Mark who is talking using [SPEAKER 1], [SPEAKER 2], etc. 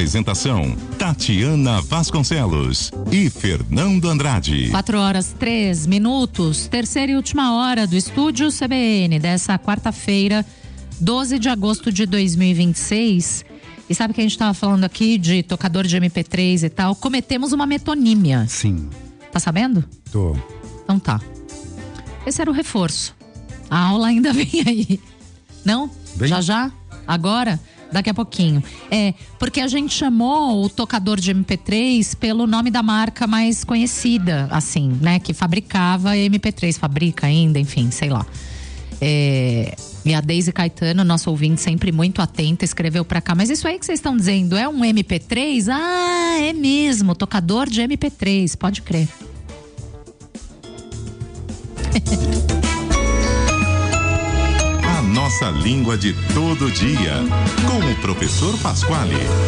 [SPEAKER 1] Apresentação: Tatiana Vasconcelos e Fernando Andrade.
[SPEAKER 2] 4h03, terceira e última hora do Estúdio CBN dessa quarta-feira, 12 de agosto de 2026. E sabe que a gente estava falando aqui de tocador de MP3 e tal? Cometemos uma metonímia.
[SPEAKER 3] Sim.
[SPEAKER 2] Tá sabendo?
[SPEAKER 3] Tô.
[SPEAKER 2] Então tá. Esse era o reforço. A aula ainda vem aí. Não?
[SPEAKER 3] Vem.
[SPEAKER 2] Já? Agora? Daqui a pouquinho. Porque a gente chamou o tocador de MP3 pelo nome da marca mais conhecida, assim, né? Que fabricava MP3, fabrica ainda, enfim, sei lá. E a Deise Caetano, nosso ouvinte, sempre muito atenta, escreveu pra cá. Mas isso aí que vocês estão dizendo é um MP3? Ah, é mesmo, tocador de MP3, pode crer.
[SPEAKER 1] A nossa língua de todo dia, com o professor Pasquale.